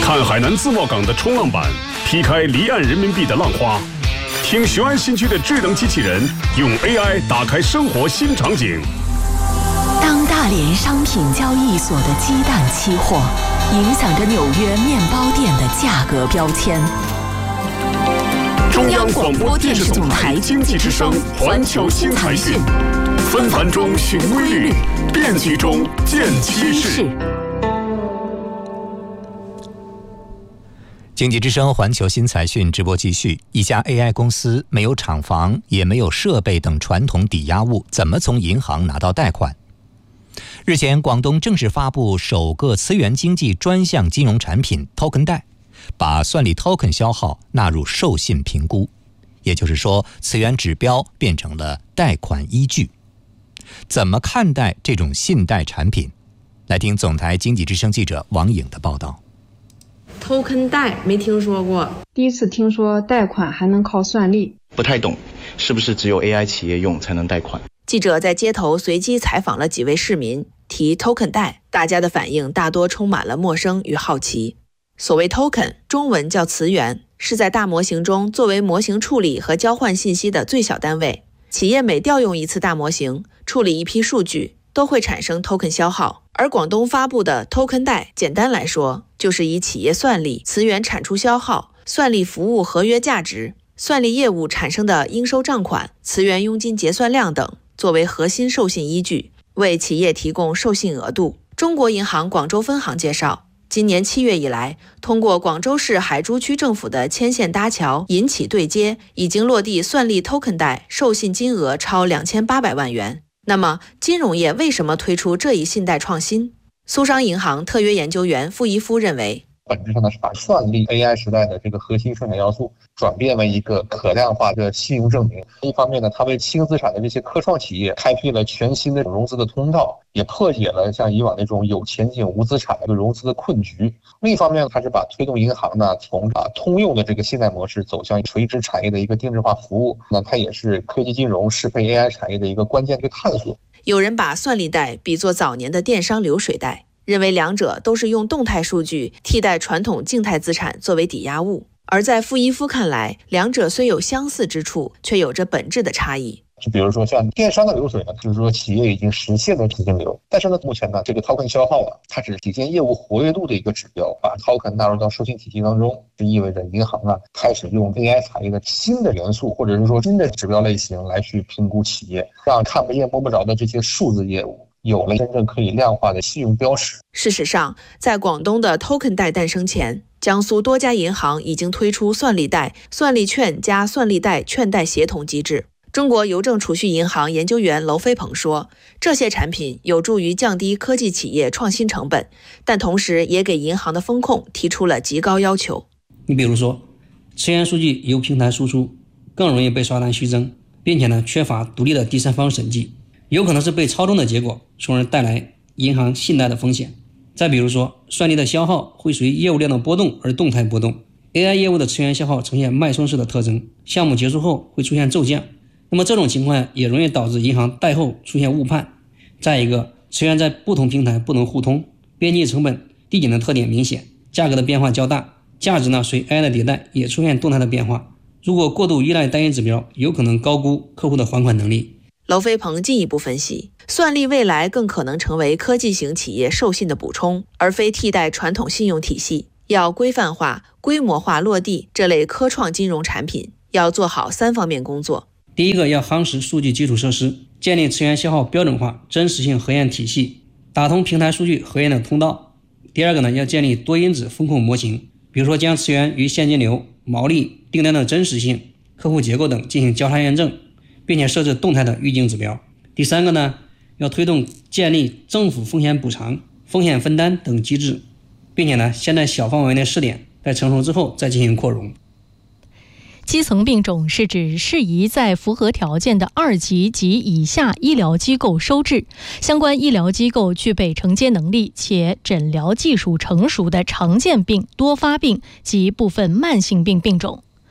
看海南自贸港的冲浪板劈开离岸人民币的浪花，听雄安新区的智能机器人用 AI 打开生活新场景。 当大连商品交易所的鸡蛋期货影响着纽约面包店的价格标签。中央广播电视总台经济之声环球新财讯，纷繁中寻规律，变局中见趋势。 经济之声环球新财讯直播继续。一家 AI 公司没有厂房，也没有设备等传统抵押物，怎么从银行拿到贷款？日前，广东正式发布首个磁源经济专项金融产品 Token 贷，把算力 Token 消耗纳入授信评估，也就是说，磁源指标变成了贷款依据。怎么看待这种信贷产品？来听总台经济之声记者王颖的报道。 Token 贷没听说过， 第一次听说贷款还能靠算力， 不太懂，是不是只有 AI 企业用才能贷款？ 记者在街头随机采访了几位市民，提 Token 贷，大家的反应大多充满了陌生与好奇。所谓 Token， 中文叫词源，是在大模型中作为模型处理和交换信息的最小单位。企业每调用一次大模型，处理一批数据，都会产生 Token 消耗。而广东发布的 Token 贷，简单来说，就是以企业算力、磁源产出消耗、算力服务合约价值、算力业务产生的应收账款、磁源佣金结算量等作为核心授信依据，为企业提供授信额度。中国银行广州分行介绍，今年7月以来，通过广州市海珠区政府的牵线搭桥、银企对接，已经落地算力 Token 贷授信金额超2800万元。那么，金融业为什么推出这一信贷创新？苏商银行特约研究员傅一夫认为， 本质上呢是把算力 AI 时代的这个核心生产要素转变为一个可量化的信用证明。一方面呢，它为轻资产的这些科创企业开辟了全新的融资的通道，也破解了像以往那种有前景无资产的融资的困局。另一方面，它是把推动银行呢从通用的这个信贷模式走向垂直产业的一个定制化服务。那它也是科技金融适配 AI 产业的一个关键的探索。 有人把算力贷比作早年的电商流水贷，认为两者都是用动态数据替代传统静态资产作为抵押物。而在傅一夫看来，两者虽有相似之处，却有着本质的差异。 就比如说像电商的流水呢，就是说企业已经实现了现金流，但是呢，目前呢，这个 Token 消耗啊，它只是体现业务活跃度的一个指标，把 Token 纳入到授信体系当中，这意味着银行啊开始用 AI 产业的新的元素，或者是说新的指标类型来去评估企业，让看不见摸不着的这些数字业务有了真正可以量化的信用标识。 事实上，在广东的 Token 贷诞生前，江苏多家银行已经推出算力贷、算力券加算力贷券贷协同机制。中国邮政储蓄银行研究员娄飞鹏说，这些产品有助于降低科技企业创新成本，但同时也给银行的风控提出了极高要求。 你比如说，磁源数据由平台输出，更容易被刷单虚增，并且呢缺乏独立的第三方审计，有可能是被操纵的结果，从而带来银行信贷的风险。再比如说，算力的消耗会随业务量的波动而动态波动， AI 业务的磁源消耗呈现脉冲式的特征，项目结束后会出现骤降。那么这种情况也容易导致银行贷后出现误判。再一个，磁源在不同平台不能互通，边际成本递减的特点明显，价格的变化较大，价值呢随 AI 的迭代也出现动态的变化。如果过度依赖单一指标，有可能高估客户的还款能力。 娄飞鹏进一步分析，算力未来更可能成为科技型企业授信的补充，而非替代传统信用体系。要规范化、规模化落地这类科创金融产品，要做好3方面工作。 第一个，要夯实数据基础设施，建立磁源消耗标准化、真实性核验体系，打通平台数据核验的通道。第二个呢，要建立多因子风控模型，比如说将磁源与现金流、毛利、订单的真实性、客户结构等进行交叉验证，并且设置动态的预警指标。第三个呢，要推动建立政府风险补偿、风险分担等机制，并且呢，先在小范围内试点，在成熟之后再进行扩容。 基层病种是指适宜在符合条件的2级及以下医疗机构收治，相关医疗机构具备承接能力且诊疗技术成熟的常见病、多发病及部分慢性病病种。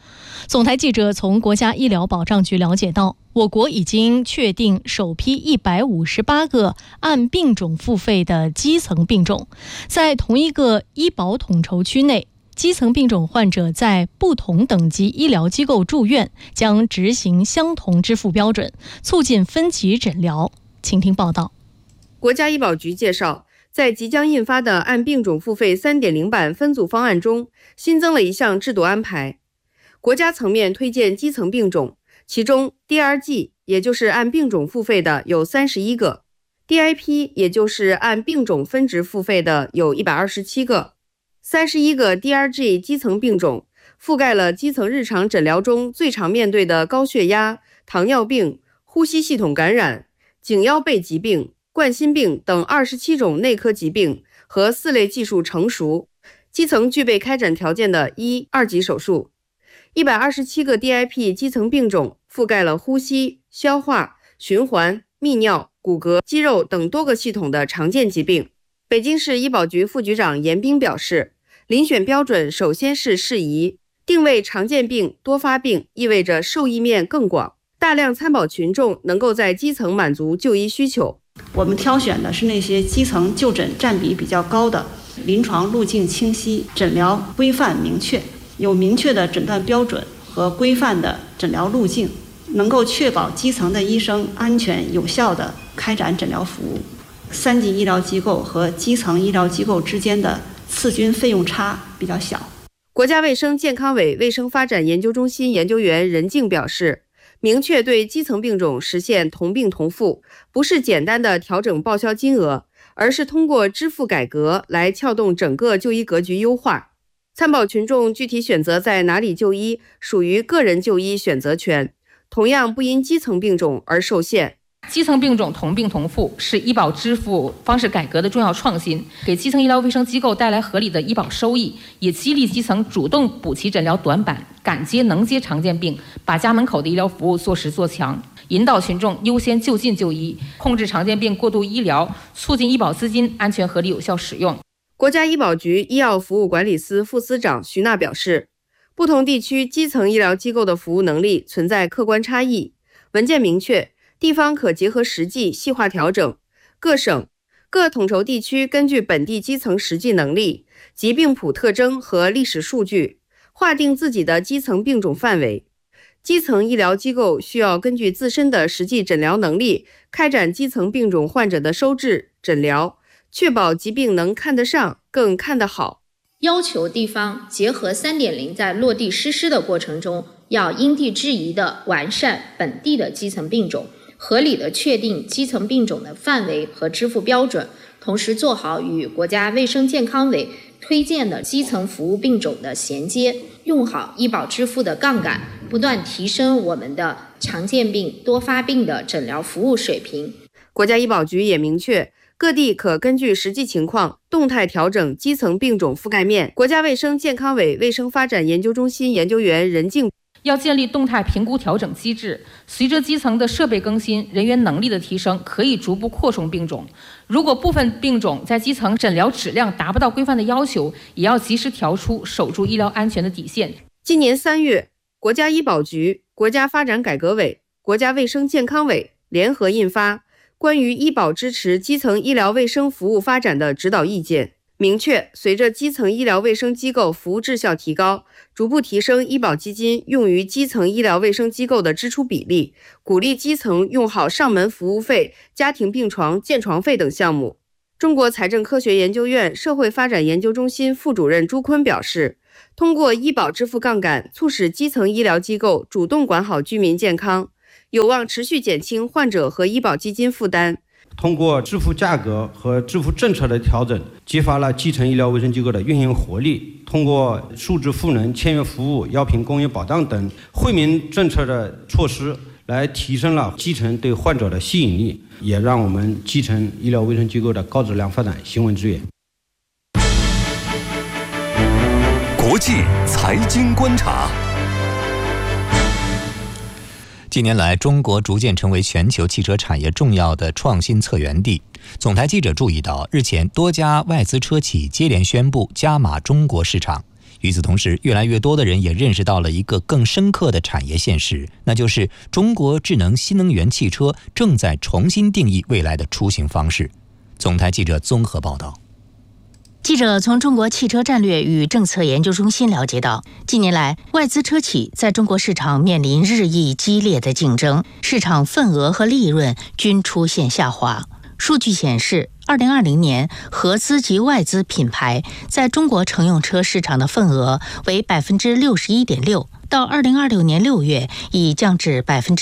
总台记者从国家医疗保障局了解到，我国已经确定首批158个按病种付费的基层病种，在同一个医保统筹区内，基层病种患者在不同等级医疗机构住院将执行相同支付标准，促进分级诊疗。请听报道。 国家医保局介绍，在即将印发的按病种付费 3.0 版分组方案中，新增了一项制度安排。国家层面推荐基层病种，其中 DRG 也就是按病种付费的有31个， DIP 也就是按病种分值付费的有127个。31个 DRG 基层病种覆盖了基层日常诊疗中最常面对的高血压、糖尿病、呼吸系统感染、颈腰背疾病、冠心病等27种内科疾病和4类技术成熟、基层具备开展条件的1、2级手术。127个 DIP 基层病种覆盖了呼吸、消化、循环、泌尿、骨骼、肌肉等多个系统的常见疾病。北京市医保局副局长严斌表示，遴选标准首先是适宜，定位常见病、多发病意味着受益面更广，大量参保群众能够在基层满足就医需求。 我们挑选的是那些基层就诊占比比较高的，临床路径清晰，诊疗规范明确，有明确的诊断标准和规范的诊疗路径，能够确保基层的医生安全有效地开展诊疗服务。3级医疗机构和基层医疗机构之间的次均费用差比较小。 国家卫生健康委卫生发展研究中心研究员任静表示，明确对基层病种实现同病同付，不是简单的调整报销金额，而是通过支付改革来撬动整个就医格局优化。参保群众具体选择在哪里就医，属于个人就医选择权，同样不因基层病种而受限。 基层病种同病同付是医保支付方式改革的重要创新，给基层医疗卫生机构带来合理的医保收益，也激励基层主动补齐诊疗短板，敢接能接常见病，把家门口的医疗服务做实做强，引导群众优先就近就医，控制常见病过度医疗，促进医保资金安全合理有效使用。 国家医保局医药服务管理司副司长徐娜表示，不同地区基层医疗机构的服务能力存在客观差异，文件明确，地方可结合实际细化调整，各省、各统筹地区根据本地基层实际能力、疾病谱特征和历史数据，划定自己的基层病种范围。基层医疗机构需要根据自身的实际诊疗能力，开展基层病种患者的收治、诊疗，确保疾病能看得上，更看得好。 要求地方结合 3.0 在落地实施的过程中，要因地制宜地完善本地的基层病种，合理地确定基层病种的范围和支付标准，同时做好与国家卫生健康委推荐的基层服务病种的衔接，用好医保支付的杠杆，不断提升我们的常见病、多发病的诊疗服务水平。 国家医保局也明确，各地可根据实际情况动态调整基层病种覆盖面。国家卫生健康委卫生发展研究中心研究员任静要建立动态评估调整机制，随着基层的设备更新、人员能力的提升，可以逐步扩充病种。如果部分病种在基层诊疗质量达不到规范的要求，也要及时调出，守住医疗安全的底线。 今年3月，国家医保局、国家发展改革委、国家卫生健康委联合印发关于医保支持基层医疗卫生服务发展的指导意见，明确随着基层医疗卫生机构服务质效提高，逐步提升医保基金用于基层医疗卫生机构的支出比例，鼓励基层用好上门服务费、家庭病床、建床费等项目。中国财政科学研究院社会发展研究中心副主任朱坤表示，通过医保支付杠杆，促使基层医疗机构主动管好居民健康，有望持续减轻患者和医保基金负担。 通过支付价格和支付政策的调整，激发了基层医疗卫生机构的运营活力。通过数字赋能、签约服务、药品公益保障等惠民政策的措施，来提升了基层对患者的吸引力，也让我们基层医疗卫生机构的高质量发展行稳致远。 国际财经观察。 近年来，中国逐渐成为全球汽车产业重要的创新策源地。总台记者注意到，日前多家外资车企接连宣布加码中国市场， 与此同时，越来越多的人也认识到了一个更深刻的产业现实，那就是中国智能新能源汽车正在重新定义未来的出行方式。总台记者综合报道。 记者从中国汽车战略与政策研究中心了解到，近年来外资车企在中国市场面临日益激烈的竞争，市场份额和利润均出现下滑。数据显示，2020年合资及外资品牌在中国乘用车市场的份额为 61.6%， 到2026年6月已降至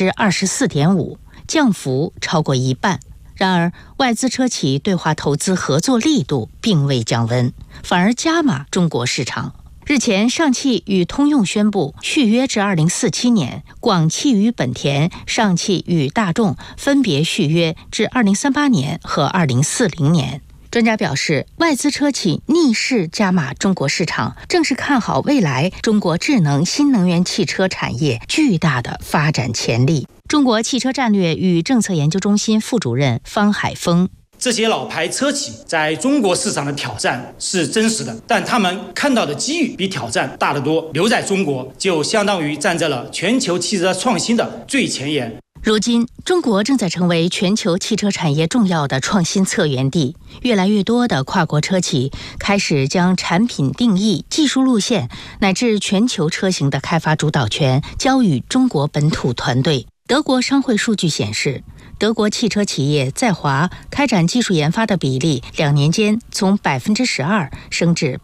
24.5%， 降幅超过一半。然而，外资车企对华投资合作力度并未降温，反而加码中国市场。日前，上汽与通用宣布续约至2047年，广汽与本田、上汽与大众分别续约至2038年和2040年。专家表示，外资车企逆势加码中国市场，正是看好未来中国智能新能源汽车产业巨大的发展潜力。中国汽车战略与政策研究中心副主任方海峰： 这些老牌车企在中国市场的挑战是真实的，但他们看到的机遇比挑战大得多。留在中国，就相当于站在了全球汽车创新的最前沿。 如今，中国正在成为全球汽车产业重要的创新策源地，越来越多的跨国车企开始将产品定义、技术路线乃至全球车型的开发主导权交予中国本土团队。德国商会数据显示，德国汽车企业在华开展技术研发的比例2年间从 12% 升至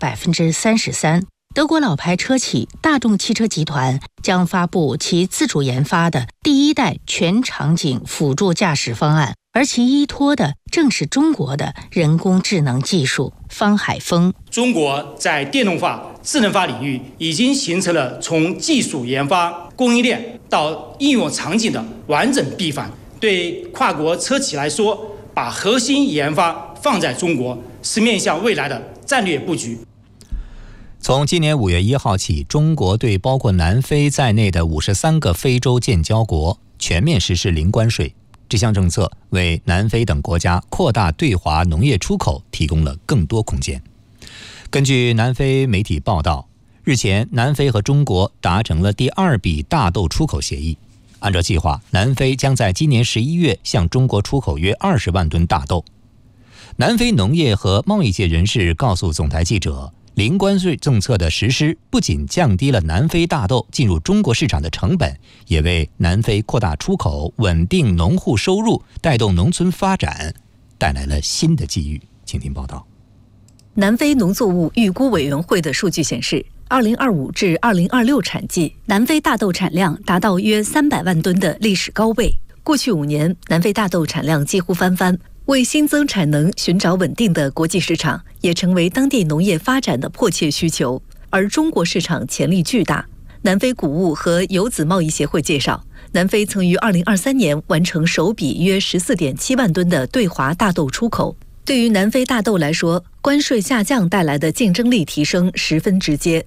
33%。德国老牌车企大众汽车集团将发布其自主研发的第一代全场景辅助驾驶方案，而其依托的正是中国的人工智能技术。方海峰： 中国在电动化、智能化领域已经形成了从技术研发、供应链到应用场景的完整闭环。对跨国车企来说，把核心研发放在中国，是面向未来的战略布局。 从今年5月1号起，中国对包括南非在内的53个非洲建交国全面实施零关税。这项政策为南非等国家扩大对华农业出口提供了更多空间。根据南非媒体报道，日前南非和中国达成了第2笔大豆出口协议。按照计划，南非将在今年11月向中国出口约20万吨大豆。南非农业和贸易界人士告诉总台记者，零关税政策的实施不仅降低了南非大豆进入中国市场的成本，也为南非扩大出口、稳定农户收入、带动农村发展带来了新的机遇。请听报道。 南非农作物预估委员会的数据显示，2025至2026产季，南非大豆产量达到约300万吨的历史高位。过去5年，南非大豆产量几乎翻番，为新增产能寻找稳定的国际市场，也成为当地农业发展的迫切需求。而中国市场潜力巨大。南非谷物和油籽贸易协会介绍，南非曾于2023年完成首笔约14.7万吨的对华大豆出口。对于南非大豆来说，关税下降带来的竞争力提升十分直接。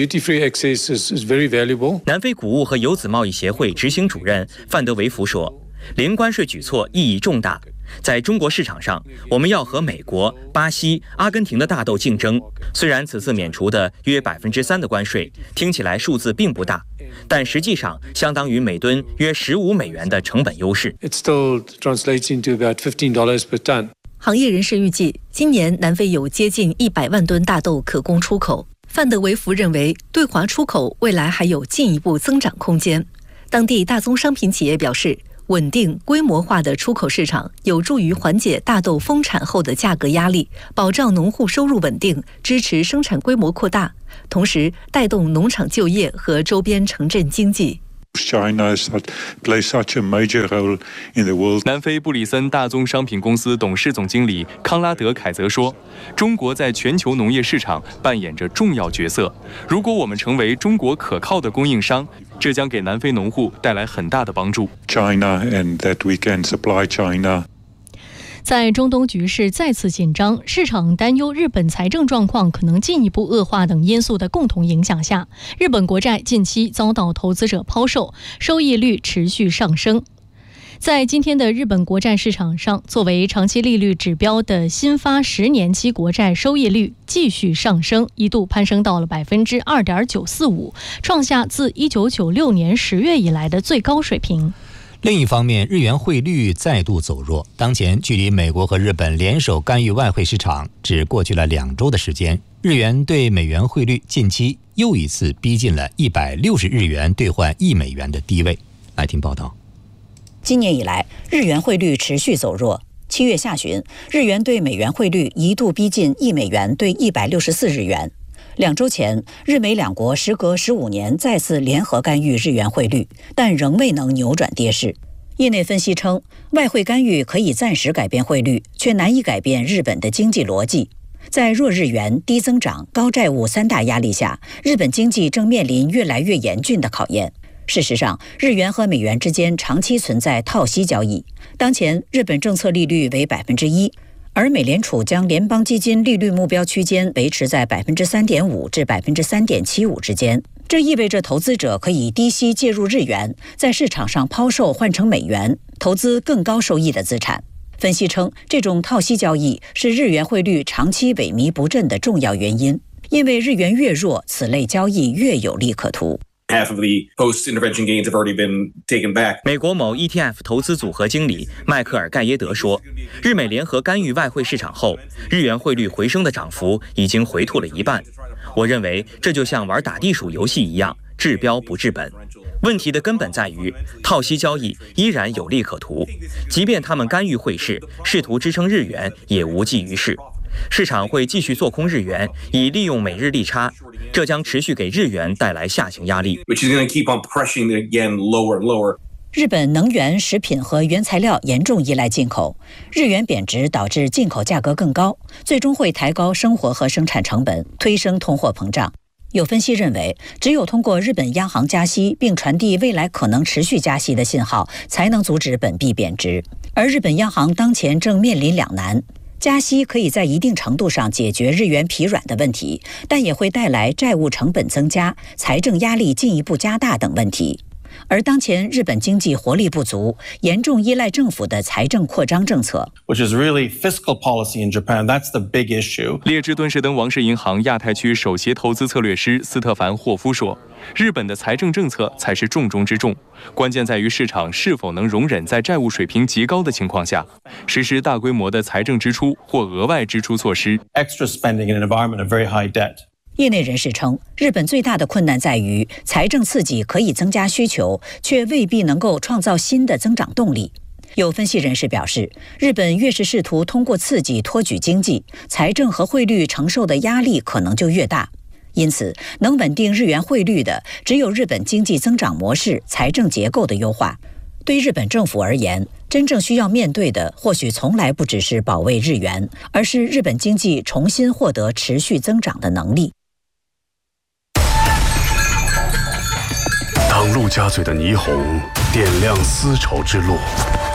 南非谷物和油籽贸易协会执行主任范德维福说，零关税举措意义重大。在中国市场上，我们要和美国、巴西、阿根廷的大豆竞争。虽然此次免除的约 3% 的关税听起来数字并不大，但实际上相当于每吨约15美元的成本优势。 行业人士预计，今年南非有接近100万吨大豆可供出口。范德维福认为，对华出口未来还有进一步增长空间。当地大宗商品企业表示，稳定规模化的出口市场有助于缓解大豆丰产后的价格压力，保障农户收入稳定，支持生产规模扩大，同时带动农场就业和周边城镇经济。 南非布里森大宗商品公司董事总经理康拉德·凯泽说，中国在全球农业市场扮演着重要角色。如果我们成为中国可靠的供应商，这将给南非农户带来很大的帮助。 在中东局势再次紧张、市场担忧日本财政状况可能进一步恶化等因素的共同影响下，日本国债近期遭到投资者抛售，收益率持续上升。 在今天的日本国债市场上，作为长期利率指标的新发10年期国债收益率继续上升，一度攀升到了 2.945%， 创下自1996年10月以来的最高水平。 另一方面，日元汇率再度走弱。当前距离美国和日本联手干预外汇市场只过去了2周的时间，日元对美元汇率近期又一次逼近了160日元兑换1美元的低位。来听报道。 今年以来，日元汇率持续走弱。7月下旬，日元对美元汇率一度逼近1美元兑164日元。2周前，日美两国时隔15年再次联合干预日元汇率，但仍未能扭转跌势。业内分析称，外汇干预可以暂时改变汇率，却难以改变日本的经济逻辑。在弱日元、低增长、高债务3大压力下，日本经济正面临越来越严峻的考验。事实上，日元和美元之间长期存在套息交易。当前，日本政策利率为 1%， 而美联储将联邦基金利率目标区间维持在 3.5% 至 3.75% 之间。这意味着投资者可以低息介入日元，在市场上抛售换成美元，投资更高收益的资产。分析称，这种套息交易是日元汇率长期萎靡不振的重要原因，因为日元越弱，此类交易越有利可图。 美国某 ETF 投资组合经理迈克尔·盖耶德说，日美联合干预外汇市场后，日元汇率回升的涨幅已经回吐了一半。我认为这就像玩打地鼠游戏一样，治标不治本。问题的根本在于，套息交易依然有利可图，即便他们干预汇市，试图支撑日元，也无济于事。市场会继续做空日元，以利用美日利差，这将持续给日元带来下行压力。 日本能源、食品和原材料严重依赖进口，日元贬值导致进口价格更高，最终会抬高生活和生产成本，推升通货膨胀。有分析认为，只有通过日本央行加息，并传递未来可能持续加息的信号，才能阻止本币贬值。而日本央行当前正面临两难。加息可以在一定程度上解决日元疲软的问题，但也会带来债务成本增加、财政压力进一步加大等问题。而当前日本经济活力不足，严重依赖政府的财政扩张政策。 Which is really fiscal policy in Japan. That's the big issue. 列支敦士登王室银行亚太区首席投资策略师斯特凡·霍夫说，日本的财政政策才是重中之重，关键在于市场是否能容忍在债务水平极高的情况下，实施大规模的财政支出或额外支出措施。 Extra spending in an environment of very high debt. 业内人士称，日本最大的困难在于财政刺激可以增加需求，却未必能够创造新的增长动力。有分析人士表示，日本越是试图通过刺激托举经济，财政和汇率承受的压力可能就越大。因此，能稳定日元汇率的，只有日本经济增长模式、财政结构的优化。对日本政府而言，真正需要面对的或许从来不只是保卫日元，而是日本经济重新获得持续增长的能力。 当陆家嘴的霓虹点亮丝绸之路，